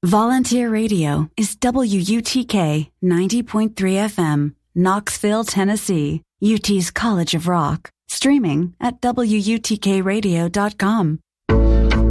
Volunteer Radio is WUTK 90.3 FM, Knoxville, Tennessee, UT's College of Rock. Streaming at WUTKRadio.com.